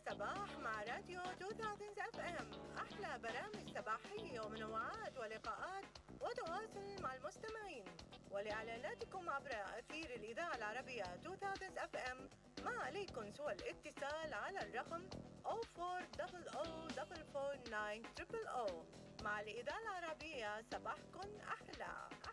الصباح مع راديو 2000 اف ام، احلى برامج صباحيه ومنوعات ولقاءات وتواصل مع المستمعين. ولاعلاناتكم عبر اثير الاذاعه العربيه 2000 اف ام ما عليكم سوى الاتصال على الرقم 0400 مع الاذاعه العربيه. صباحكم احلى.